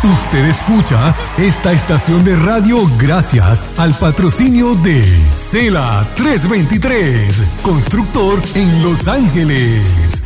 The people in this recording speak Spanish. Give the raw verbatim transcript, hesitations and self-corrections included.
Usted escucha esta estación de radio gracias al patrocinio de Cela trescientos veintitrés, constructor en Los Ángeles.